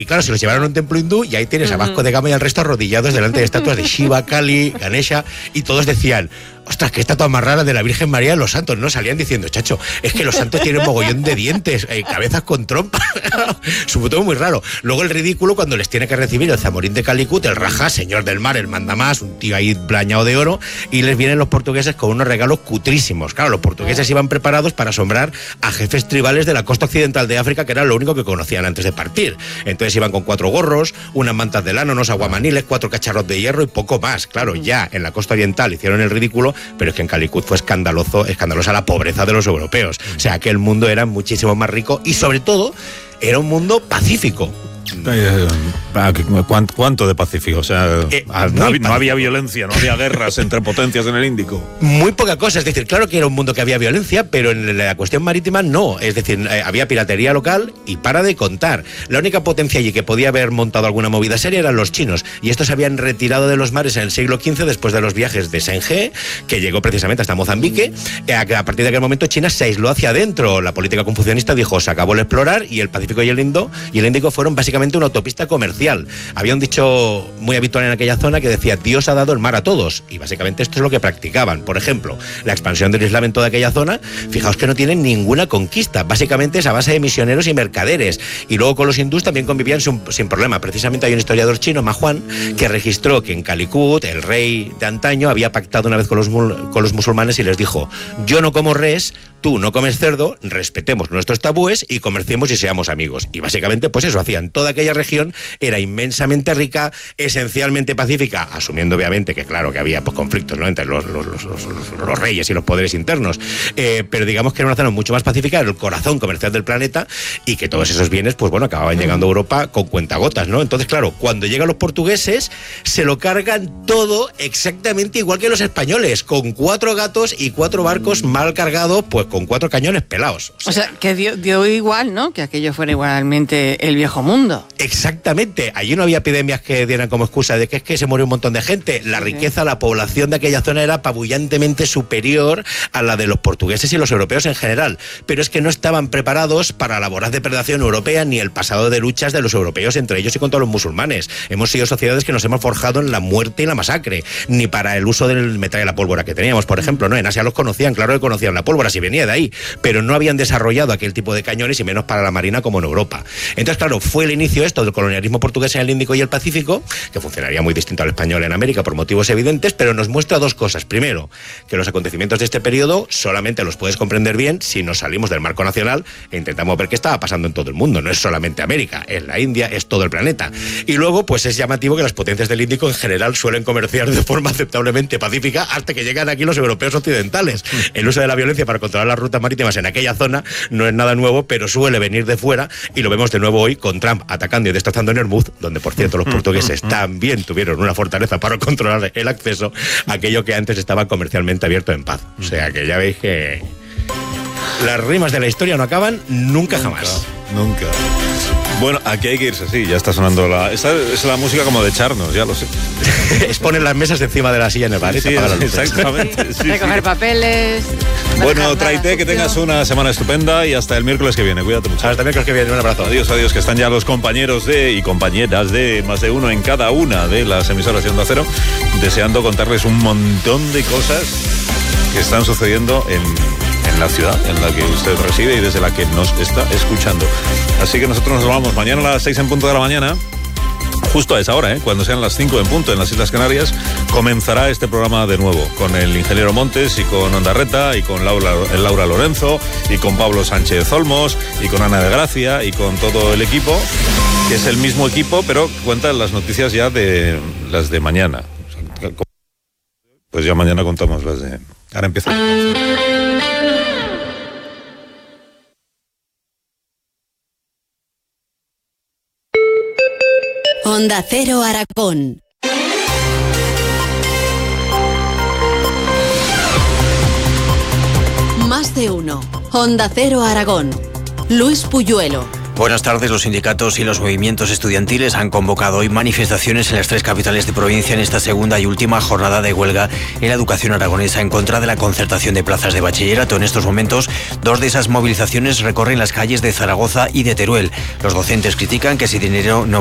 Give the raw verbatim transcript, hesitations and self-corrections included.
Y claro, se los llevaron a un templo hindú y ahí tienes a Vasco de Gama y al resto arrodillados delante de estatuas de Shiva, Kali, Ganesha, y todos decían: ostras, qué estatua más rara de la Virgen María de los Santos, ¿no? Salían diciendo: chacho, es que los santos tienen mogollón de dientes, eh, cabezas con trompa. Sobre todo muy raro. Luego el ridículo cuando les tiene que recibir el Zamorín de Calicut, el Raja, señor del mar, el mandamás, un tío ahí blañado de oro, y les vienen los portugueses con unos regalos cutrísimos. Claro, los portugueses iban preparados para asombrar a jefes tribales de la costa occidental de África, que era lo único que conocían antes de partir. Entonces iban con cuatro gorros, unas mantas de lana, unos aguamaniles, cuatro cacharros de hierro y poco más. Claro, ya en la costa oriental hicieron el ridículo, pero es que en Calicut fue escandaloso, escandalosa la pobreza de los europeos. O sea, que el mundo era muchísimo más rico y sobre todo era un mundo pacífico. ¿Cuánto de pacífico? O sea, eh, no, había, no había violencia, no había guerras entre potencias en el Índico. Muy poca cosa, es decir, claro que era un mundo que había violencia, pero en la cuestión marítima no, es decir, había piratería local y para de contar. La única potencia allí que podía haber montado alguna movida seria eran los chinos, y estos se habían retirado de los mares en el siglo quince después de los viajes de Senghe, que llegó precisamente hasta Mozambique. A partir de aquel momento China se aisló hacia adentro. La política confucianista dijo: se acabó el explorar, y el Pacífico y el Indo y el Índico fueron básicamente una autopista comercial. Había un dicho muy habitual en aquella zona que decía: Dios ha dado el mar a todos, y básicamente esto es lo que practicaban. Por ejemplo, la expansión del Islam en toda aquella zona, fijaos que no tienen ninguna conquista, básicamente es a base de misioneros y mercaderes, y luego con los hindús también convivían sin, sin problema. Precisamente hay un historiador chino, Ma Huan, que registró que en Calicut el rey de antaño había pactado una vez con los, con los musulmanes y les dijo: yo no como res, tú no comes cerdo, respetemos nuestros tabúes y comerciemos y seamos amigos. Y básicamente pues eso hacían. Toda aquella región era inmensamente rica, esencialmente pacífica, asumiendo obviamente que claro que había pues, conflictos, ¿no?, entre los, los, los, los, los reyes y los poderes internos, eh, pero digamos que era una zona mucho más pacífica, era el corazón comercial del planeta, y que todos esos bienes pues bueno acababan llegando a Europa con cuentagotas, ¿no? Entonces claro, cuando llegan los portugueses se lo cargan todo exactamente igual que los españoles, con cuatro gatos y cuatro barcos mal cargados, pues con cuatro cañones pelados. O sea, o sea que dio, dio igual, ¿no?, que aquello fuera igualmente el viejo mundo. Exactamente, allí no había epidemias que dieran como excusa de que es que se murió un montón de gente. La riqueza, la población de aquella zona era apabullantemente superior a la de los portugueses y los europeos en general, pero es que no estaban preparados para la voraz depredación europea ni el pasado de luchas de los europeos entre ellos y contra los musulmanes. Hemos sido sociedades que nos hemos forjado en la muerte y la masacre, ni para el uso del metal y la pólvora que teníamos, por ejemplo, ¿no? En Asia los conocían, claro que conocían la pólvora si venía de ahí, pero no habían desarrollado aquel tipo de cañones y menos para la marina como en Europa. Entonces, claro, fue el inicio esto del colonialismo portugués en el Índico y el Pacífico, que funcionaría muy distinto al español en América por motivos evidentes, pero nos muestra dos cosas. Primero, que los acontecimientos de este periodo solamente los puedes comprender bien si nos salimos del marco nacional e intentamos ver qué estaba pasando en todo el mundo. No es solamente América, es la India, es todo el planeta. Y luego, pues es llamativo que las potencias del Índico en general suelen comerciar de forma aceptablemente pacífica hasta que llegan aquí los europeos occidentales. El uso de la violencia para controlar las rutas marítimas en aquella zona no es nada nuevo, pero suele venir de fuera, y lo vemos de nuevo hoy con Trump atacando y destrozando en Ormuz, donde por cierto los portugueses también tuvieron una fortaleza para controlar el acceso a aquello que antes estaba comercialmente abierto en paz. O sea que ya veis que las rimas de la historia no acaban nunca, nunca jamás. Nunca. Bueno, aquí hay que irse, sí, ya está sonando la... Esta es la música como de Charnos, ya lo sé. Es poner las mesas encima de la silla en el bar. Sí, sí, exactamente. Sí, recoger sí. papeles... Bueno, Traité, que tengas una semana estupenda y hasta el miércoles que viene. Cuídate mucho. Hasta el miércoles que viene, un abrazo. Adiós, adiós, que están ya los compañeros de y compañeras de más de uno en cada una de las emisoras de Onda Cero, deseando contarles un montón de cosas que están sucediendo en... en la ciudad en la que usted reside y desde la que nos está escuchando. Así que nosotros nos vamos mañana a las seis en punto de la mañana, justo a esa hora, ¿eh? Cuando sean las cinco en punto en las Islas Canarias, comenzará este programa de nuevo, con el ingeniero Montes y con Ondarreta y con Laura, Laura Lorenzo y con Pablo Sánchez Olmos y con Ana de Gracia y con todo el equipo, que es el mismo equipo, pero cuentan las noticias ya de las de mañana. Pues ya mañana contamos las de... Ahora empieza. Onda Cero Aragón. Más de uno. Onda Cero Aragón. Luis Puyuelo. Buenas tardes. Los sindicatos y los movimientos estudiantiles han convocado hoy manifestaciones en las tres capitales de provincia en esta segunda y última jornada de huelga en la educación aragonesa en contra de la concertación de plazas de bachillerato. En estos momentos, dos de esas movilizaciones recorren las calles de Zaragoza y de Teruel. Los docentes critican que ese dinero no